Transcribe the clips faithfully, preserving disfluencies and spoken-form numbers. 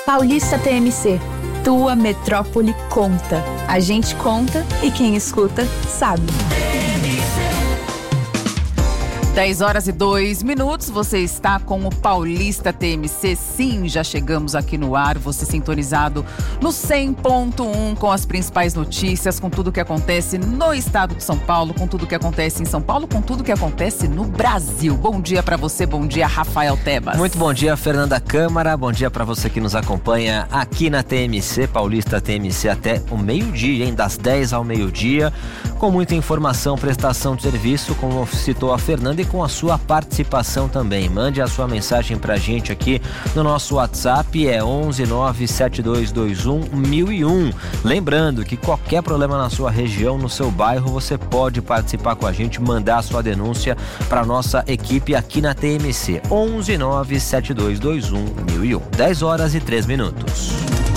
Paulista T M C. Tua metrópole conta. A gente conta e quem escuta sabe. dez horas e dois minutos, você está com o Paulista T M C. Sim, já chegamos aqui no ar, você sintonizado no cem ponto um com as principais notícias, com tudo que acontece no estado de São Paulo, com tudo que acontece em São Paulo, com tudo que acontece no Brasil. Bom dia para você, bom dia, Rafael Tebas. Muito bom dia, Fernanda Câmara, bom dia para você que nos acompanha aqui na T M C, Paulista T M C até o meio-dia, hein? Das dez ao meio-dia, com muita informação, prestação de serviço, como citou a Fernanda, com a sua participação também. Mande a sua mensagem pra gente aqui no nosso WhatsApp, é onze nove sete dois dois um mil e um. Lembrando que qualquer problema na sua região, no seu bairro, você pode participar com a gente, mandar a sua denúncia para nossa equipe aqui na T M C. onze nove sete dois dois um mil e um. dez horas e três minutos.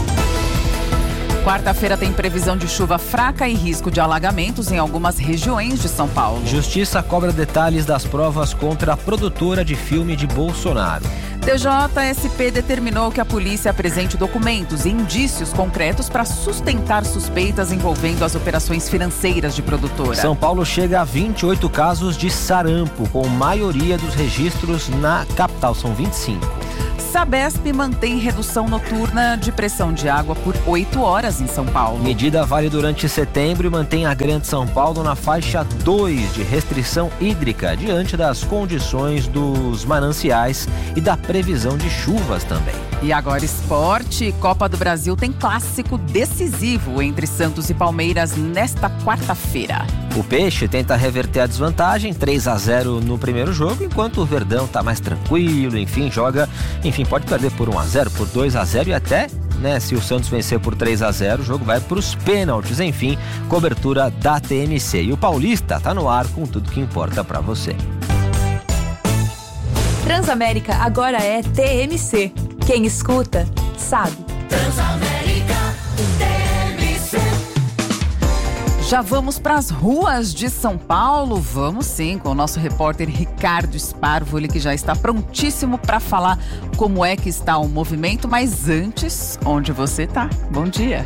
Quarta-feira tem previsão de chuva fraca e risco de alagamentos em algumas regiões de São Paulo. Justiça cobra detalhes das provas contra a produtora de filme de Bolsonaro. D J S P determinou que a polícia apresente documentos e indícios concretos para sustentar suspeitas envolvendo as operações financeiras de produtora. São Paulo chega a vinte e oito casos de sarampo, com maioria dos registros na capital, são vinte e cinco. Sabesp mantém redução noturna de pressão de água por oito horas em São Paulo. Medida vale durante setembro e mantém a Grande São Paulo na faixa dois de restrição hídrica, diante das condições dos mananciais e da previsão de chuvas também. E agora esporte, Copa do Brasil tem clássico decisivo entre Santos e Palmeiras nesta quarta-feira. O Peixe tenta reverter a desvantagem, três a zero no primeiro jogo, enquanto o Verdão está mais tranquilo, enfim, joga, enfim, pode perder por um a zero, por dois a zero e até, né, se o Santos vencer por três a zero, o jogo vai para os pênaltis, enfim, cobertura da T M C. E o Paulista está no ar com tudo que importa para você. Transamérica agora é T M C. Quem escuta, sabe. Transamérica T M C. Já vamos para as ruas de São Paulo? Vamos sim, com o nosso repórter Ricardo Sparvo, ele que já está prontíssimo para falar como é que está o movimento, mas antes, onde você está? Bom dia.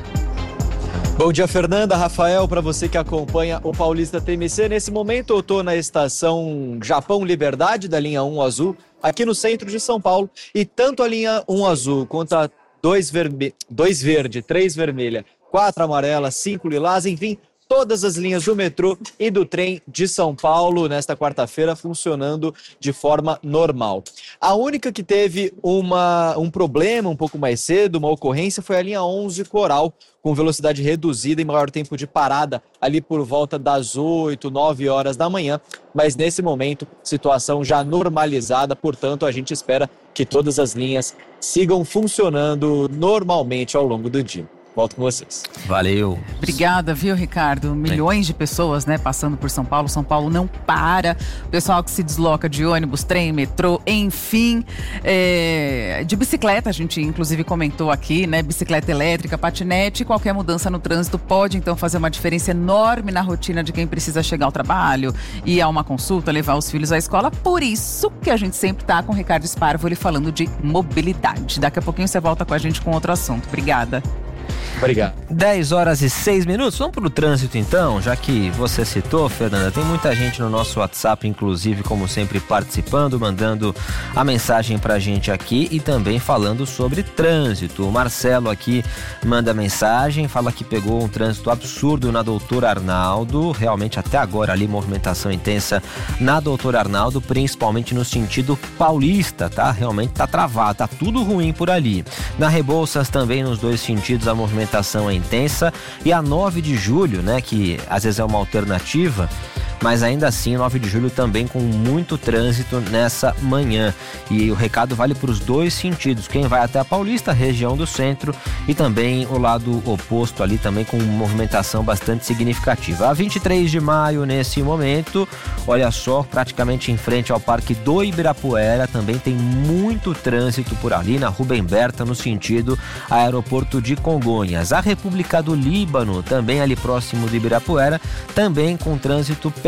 Bom dia, Fernanda, Rafael, para você que acompanha o Paulista T M C. Nesse momento eu estou na estação Japão Liberdade, da linha um azul, aqui no centro de São Paulo, e tanto a linha um azul quanto a dois verme... verde, três vermelha, quatro amarela, cinco lilás, enfim, todas as linhas do metrô e do trem de São Paulo nesta quarta-feira funcionando de forma normal. A única que teve uma, um problema um pouco mais cedo, uma ocorrência, foi a linha onze Coral, com velocidade reduzida e maior tempo de parada ali por volta das oito, nove horas da manhã, mas nesse momento situação já normalizada, portanto a gente espera que todas as linhas sigam funcionando normalmente ao longo do dia. Volto com vocês. Valeu. Obrigada, viu, Ricardo? Milhões de pessoas, né, passando por São Paulo. São Paulo não para. O pessoal que se desloca de ônibus, trem, metrô, enfim. É... De bicicleta, a gente inclusive comentou aqui, né? Bicicleta elétrica, patinete. Qualquer mudança no trânsito pode, então, fazer uma diferença enorme na rotina de quem precisa chegar ao trabalho, ir a uma consulta, levar os filhos à escola. Por isso que a gente sempre tá com o Ricardo Sparvo, ele falando de mobilidade. Daqui a pouquinho você volta com a gente com outro assunto. Obrigada. Obrigado. dez horas e seis minutos. Vamos para o trânsito então, já que você citou, Fernanda, tem muita gente no nosso WhatsApp, inclusive, como sempre, participando, mandando a mensagem pra gente aqui e também falando sobre trânsito. O Marcelo aqui manda mensagem, fala que pegou um trânsito absurdo na Doutor Arnaldo, realmente até agora ali movimentação intensa na Doutor Arnaldo, principalmente no sentido paulista, tá? Realmente tá travado, tá tudo ruim por ali. Na Rebouças também nos dois sentidos a movimentação é intensa, e a nove de julho, né, que às vezes é uma alternativa, mas ainda assim nove de julho também com muito trânsito nessa manhã, e o recado vale para os dois sentidos, quem vai até a Paulista, região do centro, e também o lado oposto ali também com movimentação bastante significativa. A vinte e três de maio nesse momento, olha só, praticamente em frente ao Parque do Ibirapuera, também tem muito trânsito por ali, na Rubem Berta, no sentido aeroporto de Congonhas. A República do Líbano, também ali próximo do Ibirapuera, também com trânsito pela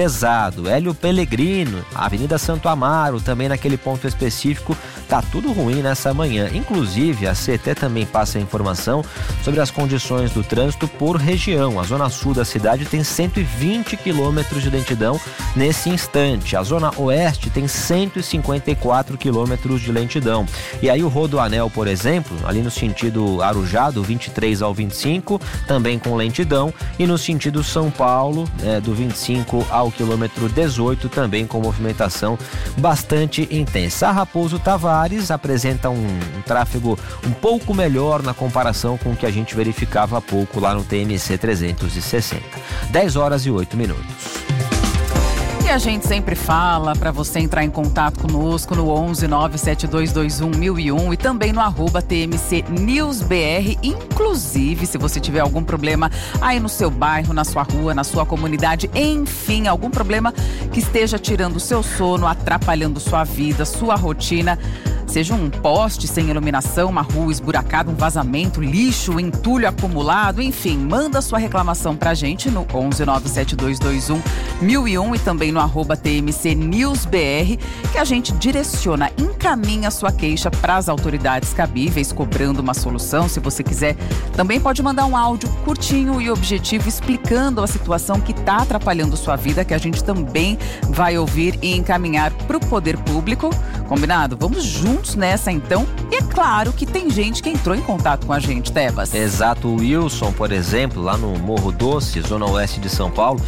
pesado. Hélio Pellegrino, Avenida Santo Amaro, também naquele ponto específico, tá tudo ruim nessa manhã. Inclusive, a C E T E também passa a informação sobre as condições do trânsito por região. A zona sul da cidade tem cento e vinte quilômetros de lentidão nesse instante. A zona oeste tem cento e cinquenta e quatro quilômetros de lentidão. E aí o Rodoanel, por exemplo, ali no sentido Arujá, do vinte e três ao vinte e cinco, também com lentidão. E no sentido São Paulo, é, do vinte e cinco ao quilômetro dezoito, também com movimentação bastante intensa. A Raposo Tavares apresenta um, um tráfego um pouco melhor na comparação com o que a gente verificava há pouco lá no T M C trezentos e sessenta. dez horas e oito minutos. E a gente sempre fala para você entrar em contato conosco no onze nove sete dois dois um mil e um e também no arroba T M C News B R. Inclusive, se você tiver algum problema aí no seu bairro, na sua rua, na sua comunidade, enfim, algum problema que esteja tirando o seu sono, atrapalhando sua vida, sua rotina, seja um poste sem iluminação, uma rua esburacada, um vazamento, lixo, entulho acumulado, enfim, manda sua reclamação pra gente no onze nove sete dois dois um mil e um e também no arroba T M C News B R, que a gente direciona, encaminha sua queixa para as autoridades cabíveis, cobrando uma solução. Se você quiser, também pode mandar um áudio curtinho e objetivo explicando a situação que está atrapalhando sua vida, que a gente também vai ouvir e encaminhar para o poder público. Combinado? Vamos juntos nessa então. E é claro que tem gente que entrou em contato com a gente, Tebas. Exato, o Wilson, por exemplo, lá no Morro Doce, zona oeste de São Paulo,